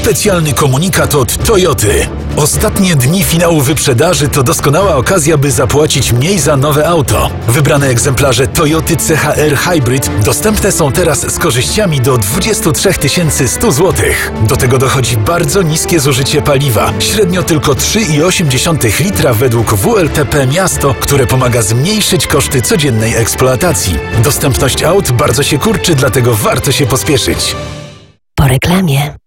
Specjalny komunikat od Toyoty. Ostatnie dni finału wyprzedaży to doskonała okazja, by zapłacić mniej za nowe auto. Wybrane egzemplarze Toyoty CHR Hybrid dostępne są teraz z korzyściami do 23 100 zł. Do tego dochodzi bardzo niskie zużycie paliwa, średnio tylko 3,8 litra według WLTP Miasto, które pomaga zmniejszyć koszty codziennej eksploatacji. Dostępność aut bardzo się kurczy, dlatego warto się pospieszyć. Po reklamie.